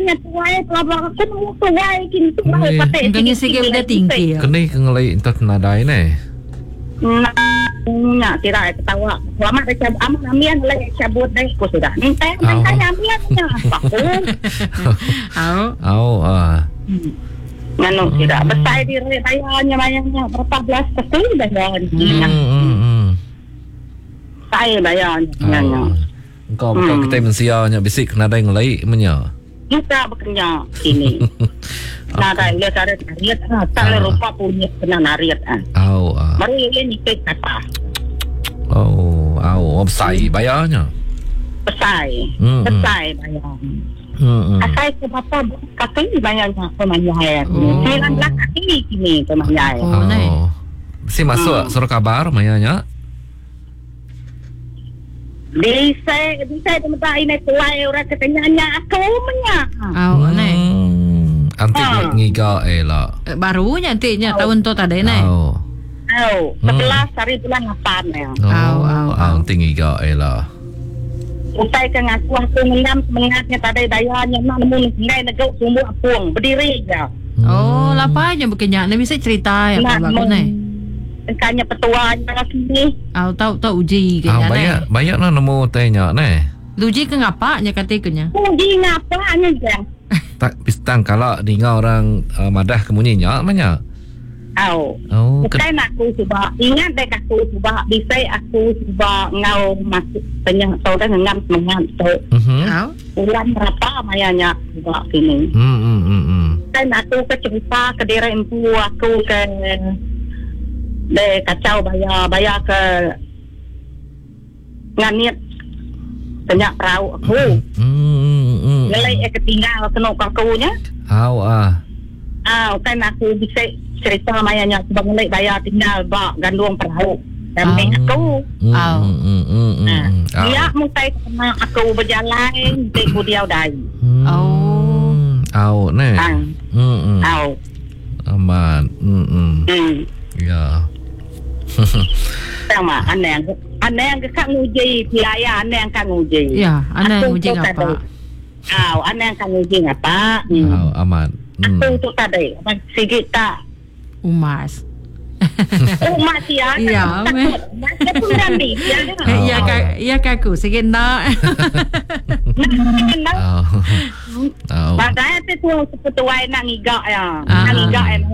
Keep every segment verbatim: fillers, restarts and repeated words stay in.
nya tuai pelabak aku tuai kin tu bah patek. Kanya sikit dah tinggi. Kena kengalai entar nadai ni. Nak kira ketawa. Lama dah cabut aman amian lah cabut dah aku sudah. Minta minta amiannya. Au. Au ah. Nganu kira besar di bayarnya bayarnya berapa belas persen bayarnya. Hmm. Saya bayarnya. Engkau bukan kita mensianya bisik nadai ngalai menya. Kita bekerja ini. Nada ile cara nariat ah, tak lupa punya kena nariat ah. Au ah. Baru ile nikah kata. Oh, au, besai bayarnya. Besai. Hmm. Besai bayar. Hmm. Asai ke bapa kata ini bayarnya pemanjaya. sembilan belas kali kini pemanjaya. Oh, nai. Si masuk surat kabar mayanya. Bisa bisa tempat ini tuai orang katanya aku menya. Au, nai. Anti ngiga ela. Barunya nantinya tahun tu tadi nai. Au. Au, sebelas hari bulan lapan ya. Au, au, au. Anti ngiga ela. Usai ke ngaku aku ngam semangatnya tadi bayarnya nak namun ngai negok semua apung berdiri je. Oh, lapa aja berkenyak. Ni bisa cerita ya Nak bagus nai. Engkanya petuanya sini. Au tahu tahu uji Ah, kenya nai. banyak banyak lah nemu tanya ni. Uji ke ngapa nya katiknya? Uji ngapanya je. Tak pistang kalau dengar orang uh, madah kemunyinya mana? Au. Oh, Bukan aku cuba ingat dek aku cuba bisa aku cuba ngau masuk tanya saudara ngam semangat so mhm. Au. bulan berapa mayanya cuba sini. Hmm hmm hmm. hmm. Kan aku ke cerita ke daerah empu aku ke de kacau bayar bayar ke nganiat banyak perahu aku. Hmm hmm. Nilai eh ketinggal kena kakunya. Au ah. Ah, kan aku bisa cerita mayanya sebab nilai bayar tinggal bak gandung perahu. Damping Ah. aku. Au. Hmm hmm hmm. Nah, hmm. dia mulai kena aku berjalan di dia dai. Oh. Au ni. Ah, Hmm hmm. au. Aman. Hmm hmm. Hmm. Ya. Sama aneh. Aneh ke kang uji pilaya aneh kang uji. Ya, ana Aku uji tu apa? tadi. Au, aneh kang uji apa? Hmm. Au aman. Hmm. Aku tu tadi, sikit tak. Umas. Oh, masih ada. Ya, me. Masih pun nanti. Ya, Oh. Ya ka ya kaku sikit nak. Au. Au. Padahal tu ketua nak ngigak ya. Ah. Nak ngigak ya.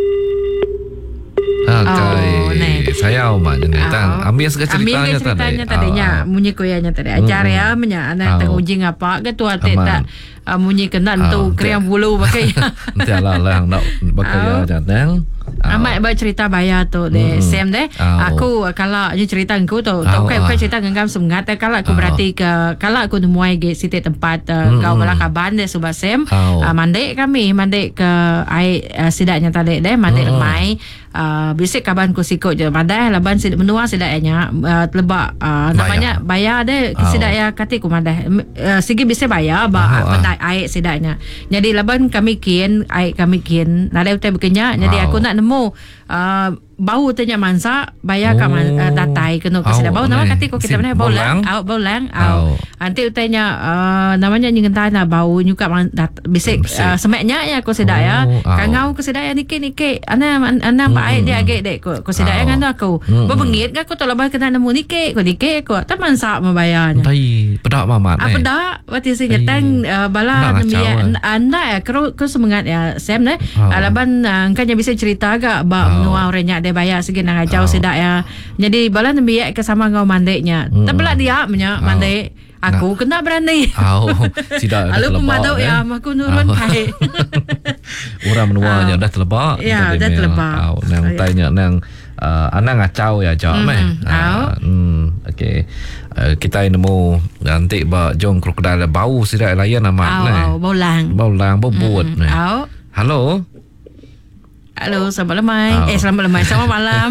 Okay. Oh, ni. Saya umat ni. Tang Ah. ambil segala Ambil ceritanya ke ceritanya tadi. tadinya Ah, ah. munyi koyanya tadi ajar Mm-mm. ya menya anak Ah. tang uji ngapa ke tu ate Aman. tak ah, munyi kena Ah, tu tak. kriang bulu pakai. Nanti ala lah nak bakal ya jateng. Amat buat cerita bayar tu de Mm-mm. Sam de. Ah. Aku kalau je cerita aku tu Ah, tu kan ah. bukan cerita ngam semangat kalau aku Ah. berarti ke kalau aku nemuai ge siti tempat uh, Mm-mm. kau bala kaban de subah Sam. Ah. Uh, mandek kami mandek ke ai uh, sidaknya tadi de mandek Mm-mm. lemai uh, bisik kaban ku sikut je madai laban sidak menua sidaknya uh, telebak uh, namanya bayar de Ah. sidak ya kati ku madai uh, sigi bisa bayar ba Ah, ah. pandai ai sidaknya. Jadi laban kami kin ai kami kin nada utai berkenyak jadi Ah. aku nak nemu uh, bau tanya mansa bayar ka man, uh, datai kena ke Au, sida bau nama ni. kati ko kita Si mana bau lang bolang? au bau lang Au. au nanti utanya uh, namanya nyingentai na bau nyuka man dat, bisik Bisik. uh, semeknya ya ko sida ya Oh, au. kangau ko sida ya nike nike ana ana baik dia agak dek ko ko sida ya Au. ngana aku Mm-mm. bebengit ga ko tolak kena nemu nike ko nike ko ta mansa membayarnya Tai pedak mamat ni. apa dah waktu saya nyatang uh, bala Nak nami ngacau, anda ya kau kau semangat ya Sam ne Oh. alaban uh, kan bisa cerita agak ba Oh. menua orangnya dia bayar segi nak ngacau Oh. sedak ya jadi bala nami ya ke sama ngau mandeknya Hmm. tapi lah dia punya Oh. mandek aku kena berani Au, tidak ada lalu telebak, pemadau eh. ya aku nurun Au. pai Orang menuanya Au. dah terlebak. Ya, Tadi dah meh. terlebak. Au, nang Saya- tanya nang uh, anak ngacau ya jawab Mm-mm. meh. Au. Ah, hmm, okey. Uh, kita nemu nanti ba jong krokodil bau sidak layan amat au ni. au bolang Bau lang bau buat ni. au Halo. halo selamat lemai Au. eh selamat lemai selamat malam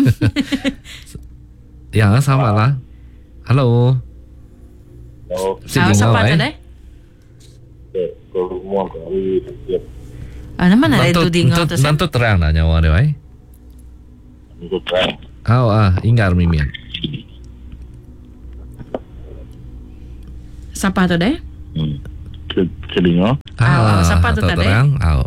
Ya, sama lah. Halo. Oh, Si au dengar, siapa eh? tadi ke rumah kali setiap ah nama nak Nantu- itu dengar nantu- tu Sam nantu terang dah nyawa dia, eh? untuk kan. Au ah, ingar mimian. siapa tu deh Hmm. Ke- Kedengar. Ah, siapa tu atau tadi? terang. Au.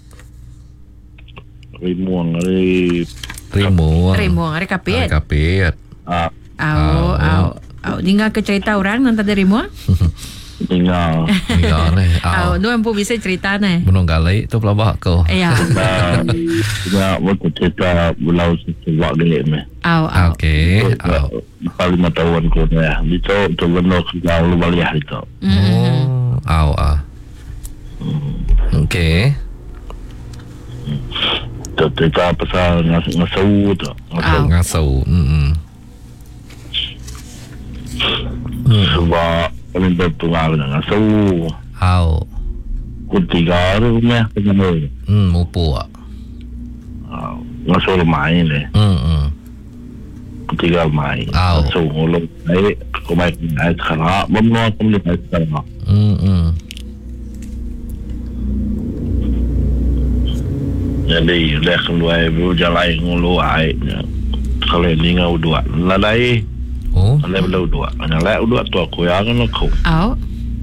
Rimuang ari Rimuang. Rimuang, hari kapit. Kapit. ah Au, au, au. Dengar ke cerita orang nanti dari Rimuang? tinggal Ya ni. Au, Au. tu empu bisa cerita ni. Bunong galai tu pelabak ko. Ya. na na waktu cerita belau sebab gelik ni. Au, au. Okey. Au. Kali lima tahun ko ya. Itu tu benar kita lu balik itu. Oh. Au ah. Okey. Tu cerita pasal ngas ngasau tu. Au. Ngasau. Hmm. Hmm. Sebab kami berpengaruh dengan ngasau. Au. Kutiga rumah penyembuh. Hmm, mupu ah. Ngasau main ni. Hmm. Hmm. Kutiga main. Au. Ngasau ngulung ai ko mai ai khara bomno kom ni ai khara. Hmm. Hmm. Jadi lek luai bu jalai ngulu ai. Kalau ni ngau dua. Lalai Oh. lalai belau dua. Hanya lek dua tu aku yang aku. Au.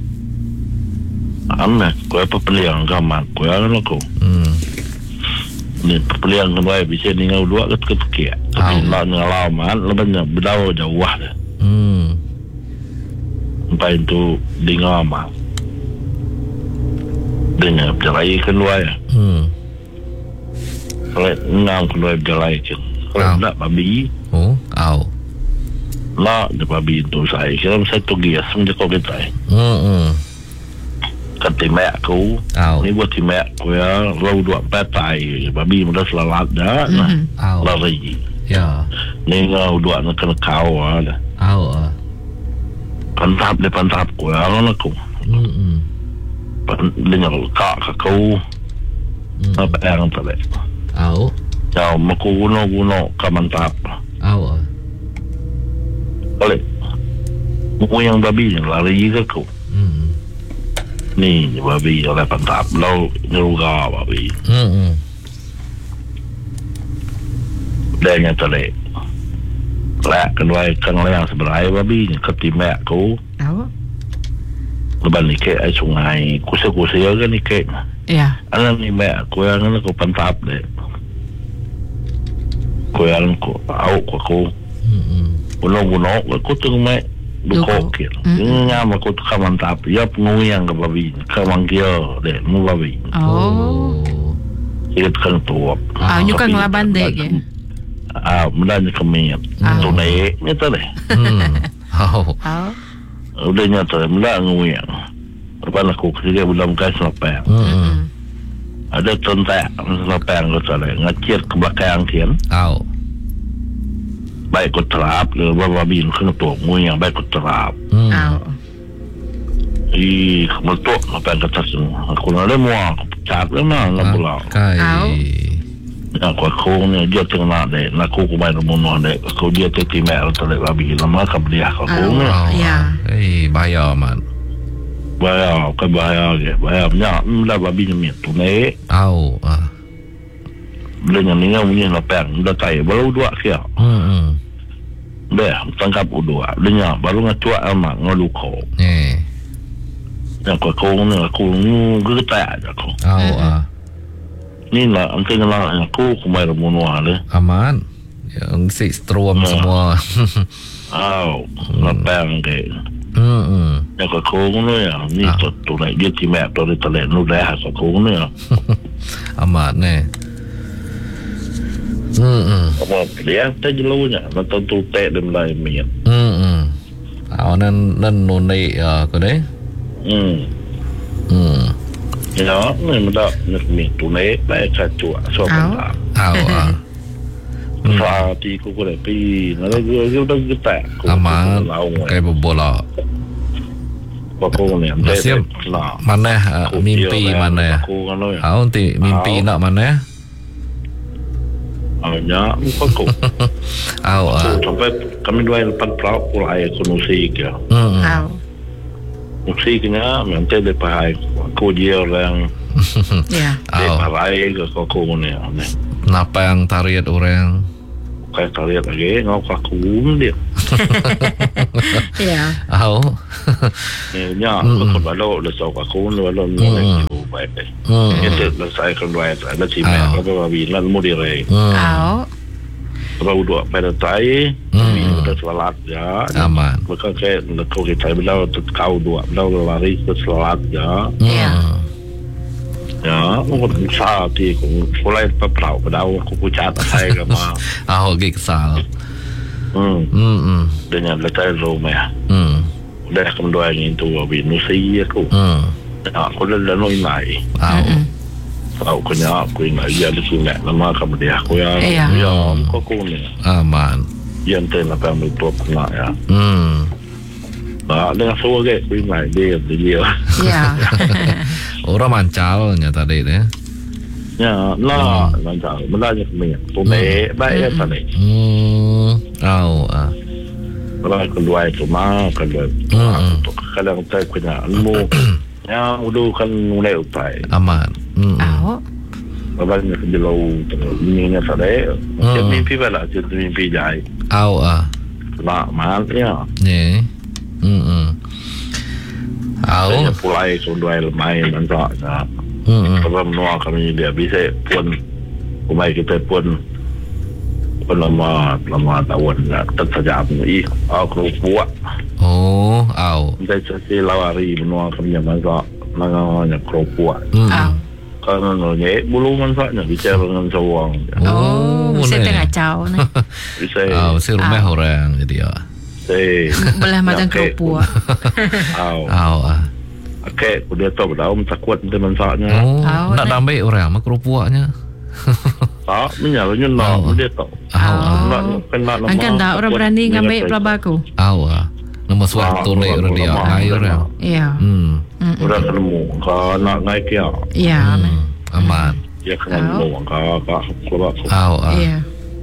Amma ko apa peliang gamat ko yang aku. Hmm. Ni peliang luai bisa ni ngau dua ket ket kia. Tapi Au. lah ngalau man lebihnya belau jauh dah. Hmm. Sampai itu dengar mah. Dengar jalai keluar. Hmm. Kalau ngang keluar jalai ke. Kalau Au. nak babi, Oh. Au. lah de babi tu saya. Kira saya tu gias semua kau kita. Hmm. Hmm. Kata mak aku, Au. ni buat timak aku ya, lau dua petai, babi muda selalat dah, nah, Au. lari. Ya. Ni ngau dua nak kena kau ada. Au ah. Pantap de pantap aku ya, aku. Hmm. Hmm. Dengar kak aku, apa yang tadi? Au. Jauh maku guno guno kamantap. Au ah. Balik. Buku yang babi lari ke aku. Hmm. Ni babi oleh pantap, lau ngeruga babi. Hmm. Hmm. Dia nya tadi. Lek kedua kan yang seberai babi ketimak aku. Au. Lepas ni ke ai sungai kusa-kusa kan ni ke. Ya. Anak ni mak aku yang aku pantap deh. Aku yang aku au aku. Hmm. Buno-buno aku tu mak dukok kir. Ngam aku tu kamantap. Ya penguyang ke babi. Kamangkio deh mu babi. Oh. Ikut kan tuap. Ah, nyu kan ngelaban dek ya. Ah, mulanya kemit. Ah. Tu naik ni tadi. Hmm. Au. Au. Udah nyata mula nguyang. Lepas aku kerja belum kas lapang. Hmm. Ada tentak lapang ke sana. Ngacir ke belakang kian. Au. Baik ko terap. Lepas babin kena tu nguyang baik ko terap. Hmm. Au. I kemetuk lapang ke atas. Aku nak lemua. Aku pecat ke mana. Nak pulau. Kai. Au. Aku aku ni dia tengah dek. Nak aku kumai remunuh dek. Aku dia teti mek tadi babi. Lama ke beliah aku ni. Au. Ya. Eh, bahaya man. Bahaya. Ke bahaya ke. Bahaya. Nya. Mula babi ni tu naik. Au. Ah. Bila ni punya lapang. Dah tahu. Baru dua kia. Hmm. Dah, tangkap udua. Dia baru ngacuak amat ngeluko. Eh. Yang aku aku ni aku getak aja aku. Au ah. Ni lah angkat lah aku kumai remunua le. Aman. Yang si strom semua. Au, lapang ke. Hmm. Yang aku ni ya, ni Ah. tu tu nak dia timak tu dia telek nu dah aku ni ya. Amat ne. Hmm. Apa dia tak jelunya, nak tentu tek dem lai mian. Hmm. Au nan nan noni ah ko deh. Hmm. Hmm. Ya, ni muda nak mi tu naik baik cacuak so kan. Au ah. Sa ti ku ko le pi, na le ge udah getak. Aman. Kai bobola. Bakong ni. Masih Nah. mana ah, mimpi mana? Aku kan ya. Au ti mimpi nak mana? Hanya aku. Au ah. Sampai kami dua lepas perahu pulai aku musik ya. Hmm. Au. Musiknya nanti lepas aku dia orang Ya. Au. lepas ke aku ni. Napa yang tariat orang? Kayak tariat lagi ngau aku dia. Ya. Au. Ni nya aku balau le sok aku ni balau ni. baik. Hmm. Itu saya kan dua ada si mek apa bilan mau dire. Au. Kalau dua pada tai, Hmm. kita salat ya. Aman. Maka kayak kau kita bilang kau dua bilang lari ke salat ya. Ya. Ya, mungkin saat itu mulai peperau pedau aku pucat saya kama. Ah, okey kesal. Hmm. Hmm. Hmm. Dengan letak rumah. Hmm. Udah kedua ini tu binusi aku. Hmm. Ya, aku dah dah noi nai. Au. Aku kena aku ini ya di sini nama kamu dia aku ya. Iya. Ya, kau kau ni. Aman. Yang tu nak kami tu kena ya. Hmm. Ah, dengan semua ke aku ini dia dia. Ya. Orang mancalnya tadi deh. Ya, lah, lancar. Melanya kami. Pumai baik tadi. Hmm. Au. Ah. Kalau kedua itu mah kedua. Hmm. Kadang saya kena ilmu. Ya, udah kan mulai utai. Aman. Hmm. Au. Babanya kejelau ini nya sare. Macam mimpi bala, jadi mimpi jai. Au. Ah. Nak mal ya. Ni. Hmm. Hmm. Au. Saya pulai kedua lemai nanti. Hmm. Kalau menua kami dia bisa pun umai kita pun pun lama lama tahun nak terjadi ini. Aku buat. Oh. Au. Saya cakap lawari menua kami yang masa nanganya keropok. Hmm. Au. Kalau nanya bulu manfaatnya bicara dengan sawang. Oh, saya ni. tengah caw ni. Bisa. Au, si rumah orang jadi ya. Saya. Belah macam kerupuk. Au. Au. Ah. Okey, dia tahu dah um takut dia manfaatnya. Oh, Au, nak ni. dambai orang mak kerupuknya. Tak, menyalahnya nak dia tahu. Au. Nak kena nama. Angkan tak orang berani ngambil pelabaku. Au. Nama suatu ni orang dia ngai orang. Ya. Hmm. Sudah ketemu. Kau nak ngai kia. Ya. Hmm. Aman. Dia kena mau kau kau keluar. Au. Ah. Ya.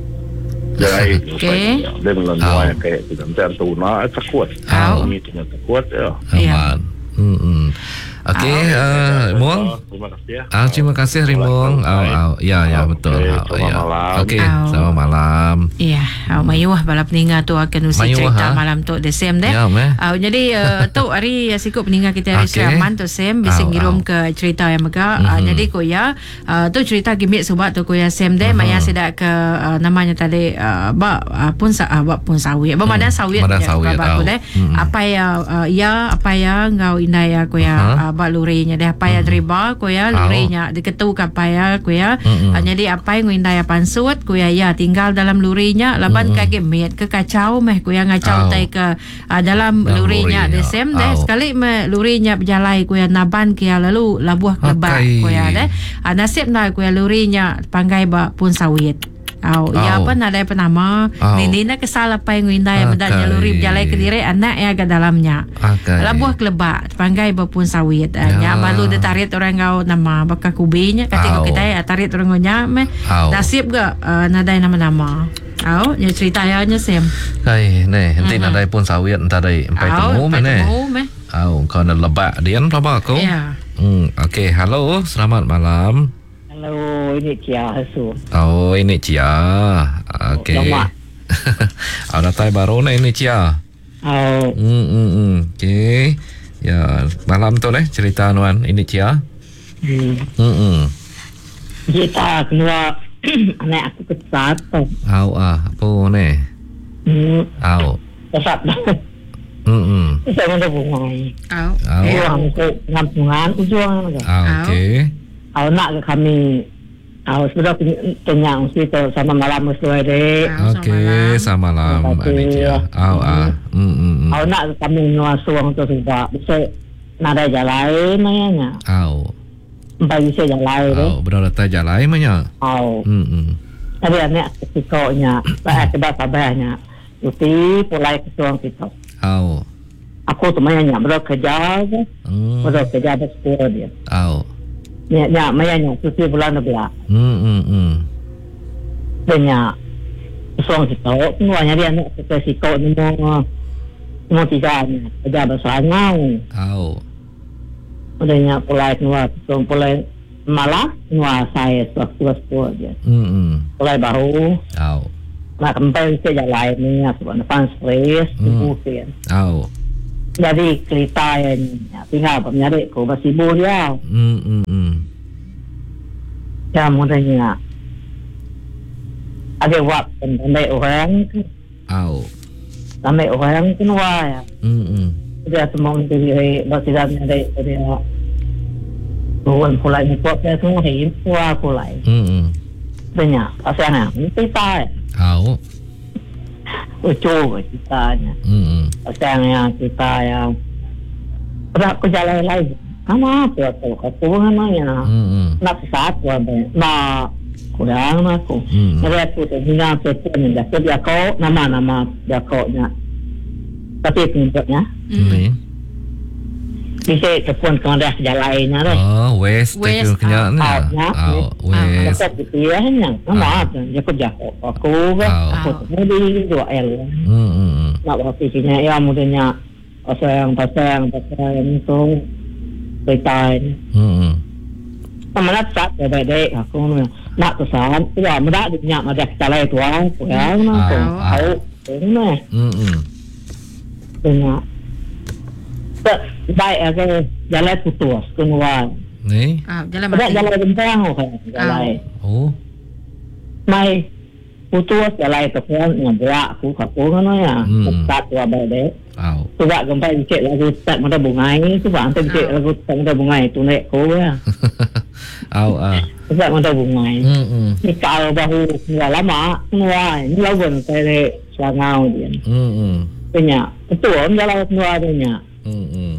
Jadi, Okey. dia melalui kayak kita tentu nak takut. Au. Ini tidak takut ya. Aman. Hmm. hmm. Okey, uh, Muang. Terima kasih ya. Ah, terima kasih Rimong. Au, au. Ya, ya betul. Okey, Au, selamat ya. malam. Okey, Au. selamat malam. Ya, au mayuah bala peningat tu akan usi Mayuah, cerita ha? malam tu the same deh. Ya, meh. Au jadi uh, tu hari uh, sikut peningat kita hari Okey. Seraman tu Sam bisa Au, ngirim au. ke cerita yang mega. Uh, Mhm. jadi ko ya uh, tu cerita gimik sebab tu ko ya Sam deh maya sedak ke uh, namanya tadi uh, ba uh, pun sa uh, ba pun sawit. Ba madan sawit Madan je, sawit, ba ko au. deh. Mhm. Apa ya uh, ya apa ya ngau inai ya ko ya Aha. uh, ba lurinya deh apa ya driba ko ya Au. lurinya diketu apa ya ko ya. Mhm. Uh, jadi apa yang inai ya pansut ko ya ya tinggal dalam lurinya laban Mhm. kage met ke kacau meh ko ya ngacau Au. tai ke uh, dalam Dalam lurinya lurinya. the same deh Au. sekali me lurinya berjalai ko ya naban ke ya lalu labuh kelebak Akai. ko ya deh uh, nasib na ko ya lurinya panggai ba pun sawit. Au, ya Au. apa nak ada penama. Au. Nini nak kesal apa yang indah yang mendak Akai. jaluri berjalai ke diri anak ya ke dalamnya. Akai. Labuh kelebak panggai ba pun sawit. Uh, Ya. nya malu dia tarik orang kau nama baka kubinya kata Au. kita ya tarik orang kau nyame. Au. Nasib ke uh, nadai nama-nama. Au, nya cerita ya nya Sam. Hai, ni, nanti nak ada pun sawit entar ada empat temu mana. Temu meh. Au, kau nak lebak dian apa aku? Ya. Hmm, okey. Halo, selamat malam. Hello, ini Cia Hasu. Oh, ini Cia. Okey. Lama. Au datang baru ni ini Cia. Oh, Hmm, hmm, hmm. Okey. Ya, malam tu ni cerita nuan ini Cia. hmm. Hmm, hmm. Kita keluar anak aku kesat. Au ah, apa ni? Hmm, Au. kesat. Hmm, hmm. Saya mana bungai. Au. Au. Ujung aku ngampungan ujung apa? Au, okey. Aku nak ke kami. Aku sudah kenyang situ sama malam sesuai deh. Au, Okey, selamat samalam Terima kasih. ini Cia. Au ah. Hmm, hmm. hmm. Aku nak ke kami nuas suang tu sebab bisa nak ada jalan mayanya. Au. Bagi saya jalan deh. Au, berada tak jalan mana? Aku. Hmm, hmm. Tapi anak kesikoknya, saya sebab sabarnya. Uti pulai ke suang kita. Au. Aku semuanya berdoa kerja, Hmm. berdoa kerja bersepuluh dia. Au. Ni, ni, mayanya suci bulan lebih. Hmm, hmm, hmm. Banyak suang kita, semuanya dia nak ke sikok ni mau mau tiga ni kerja besar ngau. Au. Udahnya pulai keluar, suang pulai malah keluar saya waktu bersepuluh dia. Hmm, hmm. Pulai baru, Au. nak kembali ke jalan ni, sebab depan stres, Hmm. mungkin. Au. Jadi cerita yang tinggal penyari ko basibu dia. Hmm hmm hmm. Ya mudahnya. Ada waktu sampai orang, Au. sampai orang kenapa ya. Hmm hmm. Dia semua dari basidannya dari dia. Bukan pulai ni kuat dia semua hidup kuat pulai. Hmm hmm. Banyak pasangan cerita. Au. Lucu ceritanya. Hmm. Pasangnya cerita yang berat ke jalan lain. Nama apa tu? Aku namanya. Hmm. Nak satu apa? Nak kurang aku. Hmm. Jadi aku tinggal sesuatu dia dia kau nama-nama dia kau nya. Tapi penyebabnya Ni. bisa tepun ke dah jalan lain lah. Oh, West West, tak kena ni. ah, ya. Au, West. Lepas itu ya hanya nama apa? Dia kerja aku kan. Ah. Aku tadi dua L. Hmm hmm. Nak berfikirnya ya mudahnya pasang pasang pasang itu beritahu. Hmm. Sama tak baik-baik aku nak kesan. Ya mudah dia ada jalan itu orang kurang aku. Tahu ini. Hmm hmm. Tengok. Tak baik aja jalan putus keluar. Ni. Ah, jalan Ada mati. jalan bentang kan jalan. Oh. Mai putus jalan itu kan ngeblak aku aku kan ya. Hmm. Tak tua baik-baik. Au. Coba gempa dicek lagu tak mudah bungai ni coba antar dicek lagu tak mudah bungai tu naik ko ya. Au ah. Tak mudah bungai. Hmm hmm. Ni kalau bahu nggak lama keluar ni lagu saya selangau dia. Hmm hmm. Punya betul jalan keluar dia. Hmm hmm.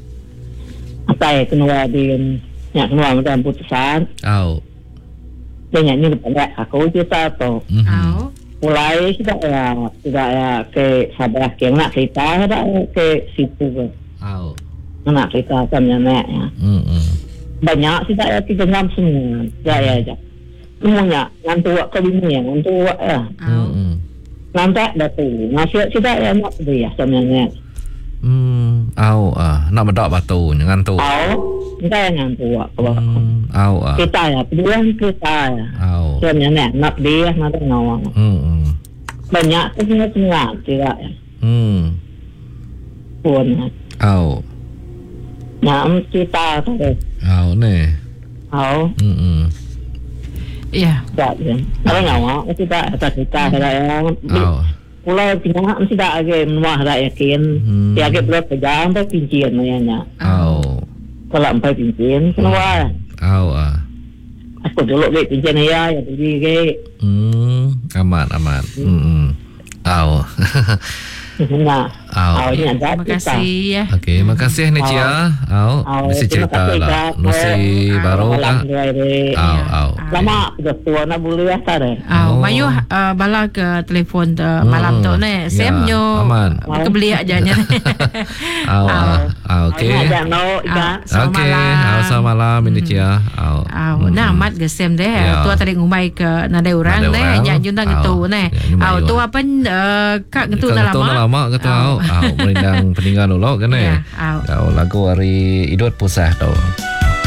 Apa keluar dia nya keluar macam putusan. Au. Dia ni pada aku cerita tu. Hmm. Au. Mulai sudah ya sudah ya ke sabar ke nak cerita ada ke situ ke. Au. Nak cerita sama nenek ya. Hmm hmm. Banyak sudah ya tiga enam semua. Ya ya ya. Semuanya ngantu ke bini ngantu ya. Hmm hmm. Nanti dah tu. Masih sudah ya nak dia sama nenek. Hmm. Au ah. Nak bedak batu jangan tu. Tahu? Kita yang ngantu ke. Hmm. Au ah. Kita ya, pilihan kita ya. Au. Sama nenek nak dia nak ngawang. Hmm hmm. Banyak semua-semua tidak ya. Hmm. Pun ya. Au. Nah, kita tu. Au ni. Tahu? Hmm hmm. Ya. Tak ya. Ada ngawang kita ada kita ada yang Au. Pulau tinggal mesti tak ada muah tak yakin. Hmm. Dia agak belum pegang sampai pincin namanya. Au. Kalau sampai pincin kenapa? Au ah. Aku dulu beli pincin ya, ya beli ke. Hmm. Aman aman. Hmm hmm. Au. Nah, Au. awak ni ada Terima kita. kasih ya. Okey, makasih ni Cia. Au. Au, Mesti terima cerita kasih, lah. Kak. Mesti Au. baru Malam lah. dia ni. Au au. Lama sudah tua nak boleh asal deh. Ah, Oh. mayu uh, bala ke telefon tu malam tu ni. Sem Ya, nyo. aman. Kebeli aja nya. Au au. Au okey. Ada no, Ah, ya. selamat Okey, malam. au selamat malam ini Cia. Au. Ah, Hmm. na amat ke sem deh. Ya. Tua tadi ngumai ke nada orang Nada deh. orang. Ya junta gitu Au. neh. Ya, nyumai Au orang. tu apa uh, kak gitu Kak dah Ngetu dah lama. lama kata au. Au, merindang peninggal dulu kan Ya, eh. au. Au lagu hari Idul Pusah tu.